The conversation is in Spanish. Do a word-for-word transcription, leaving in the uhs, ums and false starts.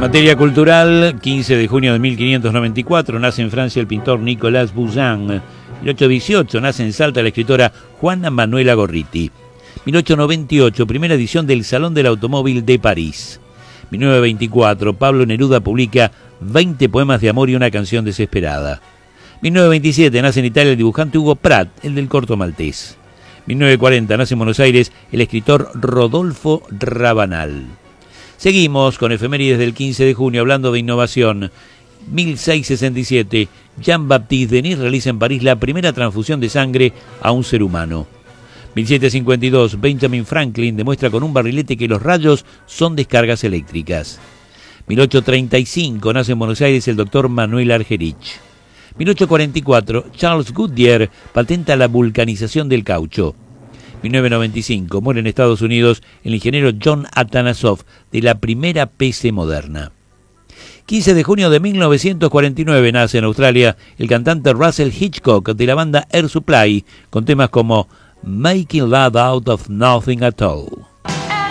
materia cultural, quince de junio de mil quinientos noventa y cuatro, nace en Francia el pintor Nicolas Bousin. mil ochocientos dieciocho, nace en Salta la escritora Juana Manuela Gorriti. mil ochocientos noventa y ocho, primera edición del Salón del Automóvil de París. mil novecientos veinticuatro, Pablo Neruda publica veinte poemas de amor y una canción desesperada. mil novecientos veintisiete, nace en Italia el dibujante Hugo Pratt, el del corto maltés. mil novecientos cuarenta, nace en Buenos Aires el escritor Rodolfo Rabanal. Seguimos con efemérides del quince de junio, hablando de innovación. mil seiscientos sesenta y siete, Jean-Baptiste Denis realiza en París la primera transfusión de sangre a un ser humano. mil setecientos cincuenta y dos, Benjamin Franklin demuestra con un barrilete que los rayos son descargas eléctricas. mil ochocientos treinta y cinco, nace en Buenos Aires el doctor Manuel Argerich. mil ochocientos cuarenta y cuatro, Charles Goodyear patenta la vulcanización del caucho. mil novecientos noventa y cinco, muere en Estados Unidos el ingeniero John Atanasoff de la primera P C moderna. quince de junio de mil novecientos cuarenta y nueve, nace en Australia el cantante Russell Hitchcock de la banda Air Supply, con temas como Making Love Out of Nothing at All.